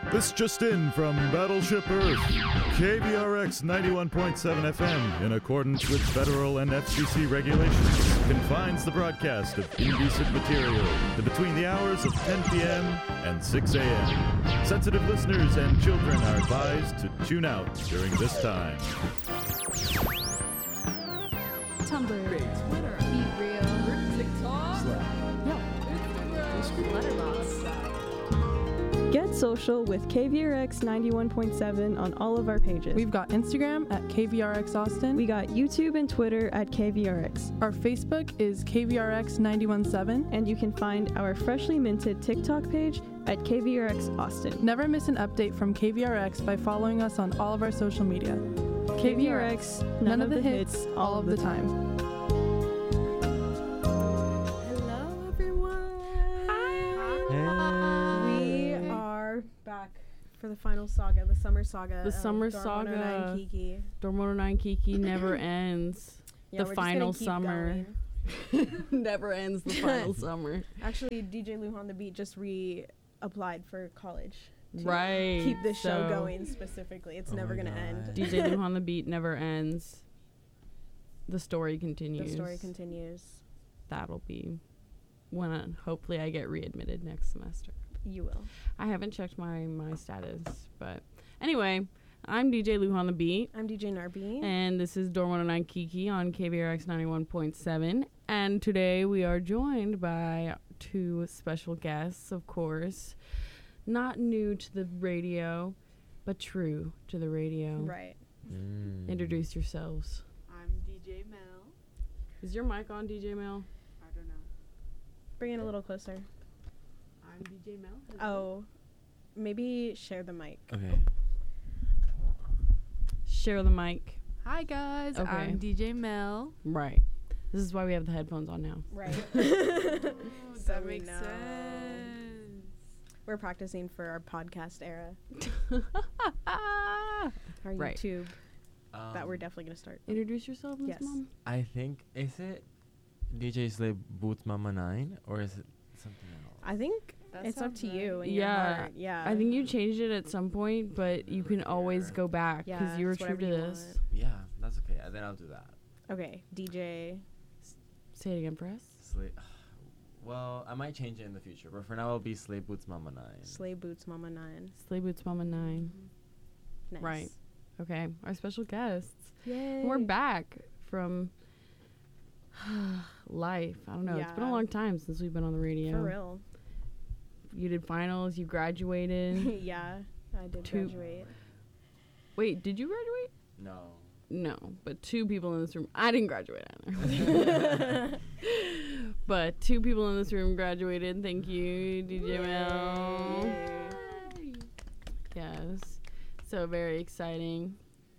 This just in from Battleship Earth. KVRX 91.7 FM, in accordance with federal and FCC regulations, confines the broadcast of indecent material to between the hours of 10 p.m. and 6 a.m. Sensitive listeners and children are advised to tune out during this time. Tumblr, Twitter, Be Real, TikTok, Instagram, Letterboxd. Get social with KVRX 91.7 on all of our pages. We've got Instagram at KVRX Austin. We got YouTube and Twitter at KVRX. Our Facebook is KVRX 917. And you can find our freshly minted TikTok page at KVRX Austin. Never miss an update from KVRX by following us on all of our social media. KVRX, none of the hits, all of the time. For the final saga, the summer saga. The summer Dorm saga. 109 Kiki. Dorm 109 Kiki never ends. Yeah, the we're final just summer. Never ends the final summer. Actually, DJ Luhan the Beat just reapplied for college. Right. Keep this show going specifically. It's never going to end. DJ Luhan the Beat never ends. The story continues. The story continues. That'll be when hopefully I get readmitted next semester. You will. I haven't checked my status, but anyway, I'm DJ Luhan the Beat. I'm DJ Narby. And this is Dorm 109 Kiki on KVRX 91.7. And today we are joined by two special guests, of course. Not new to the radio, but true to the radio. Right. Introduce yourselves. I'm DJ Mel. Is your mic on, DJ Mel? I don't know. Bring it a little closer. I'm DJ Mel. Oh, maybe share the mic. Okay. Share the mic. Hi guys, Okay. I'm DJ Mel. Right. This is why we have the headphones on now. Right. That we makes know. sense. We're practicing for our podcast era. Our Right. YouTube that we're definitely going to start. Introduce yourself, Miss Yes. Mom. I think, is it DJ Slave Boots Mama 9 or is it something else? I think That it's up sounds to right. you and Yeah. your heart. Yeah. I think you changed it at some point, but you can always go back because Yeah, you were it's true to whatever you this. want. Yeah, that's okay. Then I'll do that. Okay, DJ. Say it again for us. Well, I might change it in the future, but for now I'll be Slave Boots Mama 9. Slave Boots Mama 9. Slay Boots Mama 9. Nice. Right. Okay. Our special guests. Yay. We're back from life. I don't know. It's been a Yeah. long time since we've been on the radio. For real. You did finals. You graduated. Yeah, I did Two- graduate. Wait, did you graduate? No. No, but two people in this room. I didn't graduate either. But two people in this room graduated. Thank you, DJ Mel. Yes. So very exciting.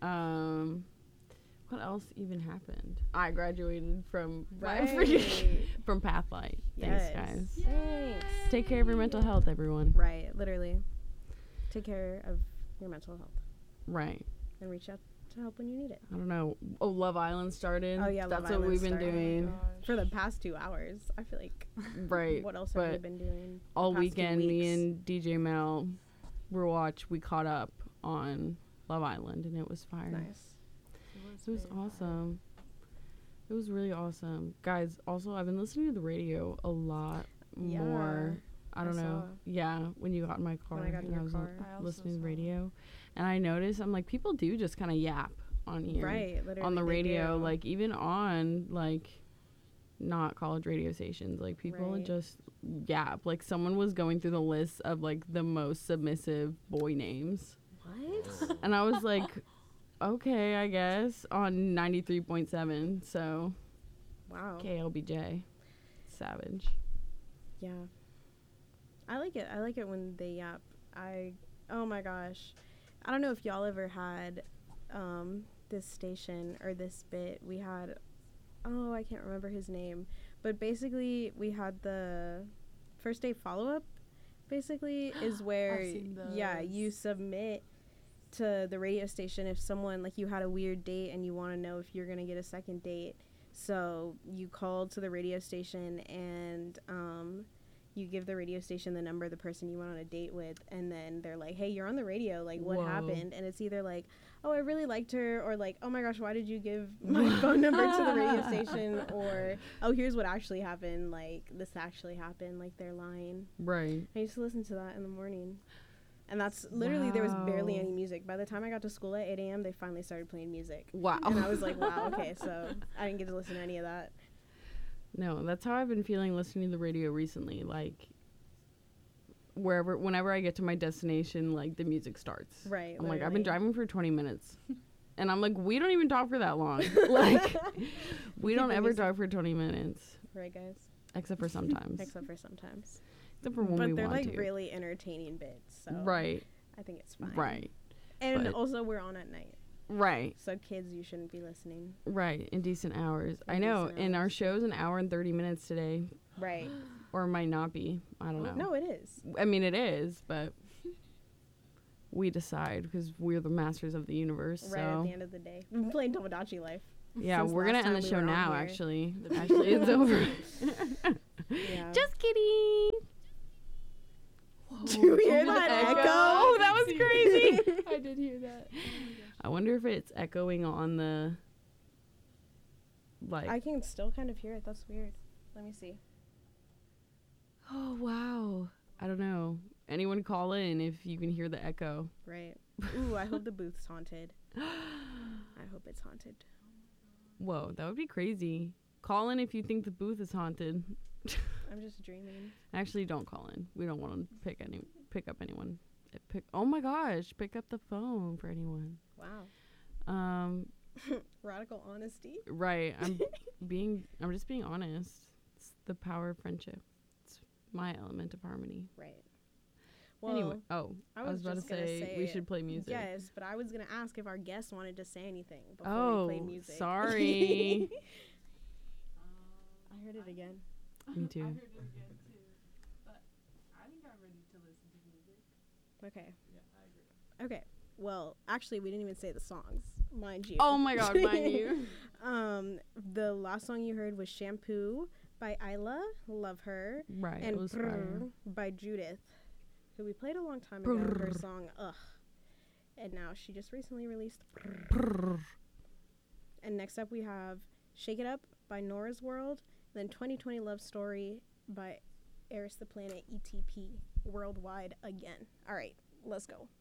What else even happened? I graduated from from Pathlight. Thanks, Yes. guys. Thanks. Take care of your mental health, everyone. Right, literally. Take care of your mental health Right. and reach out to help when you need it. I don't know. Oh, Love Island started. Oh, yeah, That's Love what Island we've been started. doing. For the past 2 hours, I feel like. Right. What else have we but been doing? the all past 2 weekend, me weeks? and DJ Mel we caught up on Love Island, and it was fire. Nice. It was awesome. It was really awesome. Guys, also, I've been listening to the radio a lot Yeah, more. I don't know. saw. Yeah, when you got in my car. When I got in and your was car. I also listening to the saw. radio. And I noticed, I'm like, people do just kind of yap on here. Right, literally. On the they radio. do. Like, even on, like, not college radio stations. Like, people Right. just yap. Like, someone was going through the list of, like, the most submissive boy names. What? And I was like, okay, I guess, on 93.7. So, Wow. KLBJ. Savage. Yeah. I like it. I like it when they yap. Oh my gosh. I don't know if y'all ever had this station or this bit. We had, I can't remember his name. But basically, we had the first day follow-up, basically, is where, seen yeah, those. you submit to the radio station if someone, like, you had a weird date and you want to know if you're going to get a second date. So you called to the radio station and you give the radio station the number of the person you went on a date with, and then they're like, hey, you're on the radio, like, what Whoa. happened? And it's either like, oh, I really liked her, or like, oh my gosh, why did you give my phone number to the radio station? Or, oh, here's what actually happened, like, this actually happened, like, they're lying. Right. I used to listen to that in the morning. And that's literally, there was barely Wow. any music. By the time I got to school at 8 a.m., they finally started playing music. Wow. And I was like, wow, okay, so I didn't get to listen to any of that. No, that's how I've been feeling listening to the radio recently. Like, whenever I get to my destination, like, the music starts. Right. I'm like, I've been literally. driving for 20 minutes. And I'm like, we don't even talk for that long. Like, we Keep don't the ever music- talk for 20 minutes. Right, guys? Except for sometimes. Except for sometimes. Except for when But we they're, want like, to. really entertaining bits, so Right. I think it's fine. Right. And But- also, we're on at night. Right. So, kids, you shouldn't be listening. Right. In decent hours. In I know. decent And our hours. show's an hour and 30 minutes today. Right. Or it might not be. I don't know. No, it is. I mean, it is, but we decide because we're the masters of the universe. Right at So the end of the day. We've been playing Tomodachi Life. yeah, since we're last gonna end time the we show were on now. here. Actually, actually, it's over. Yeah. Just kidding. Do you hear that echo? Oh, that was crazy. I did hear that. I wonder if it's echoing on the. Like. I can still kind of hear it. That's weird. Let me see. Oh wow. I don't know. Anyone call in if you can hear the echo. Right. Ooh, I hope the booth's haunted. I hope it's haunted. Whoa, that would be crazy. Call in if you think the booth is haunted. I'm just dreaming. Actually, don't call in. We don't want to pick up anyone. Oh my gosh, pick up the phone for anyone. Wow. Radical honesty. Right. I'm just being honest. It's the power of friendship. It's my element of harmony. Right. Well, Anyway, I was about to just gonna say we should play music. Yes, but I was going to ask if our guests wanted to say anything before Oh, we play music. sorry. I heard it again. Me too. Okay. Yeah, I agree. Okay. Well, actually, we didn't even say the songs, mind you. Oh my god, mind you. The last song you heard was Shampoo by Isla, love her, Right. and it was fire. Brr by Judith, who we played a long time ago, her Brr. song Ugh. And now she just recently released Brr. Brrr. And next up we have Shake It Up by Nora's World, then 2020 Love Story by Eris the Planet ETP, Worldwide Again. All right, let's go.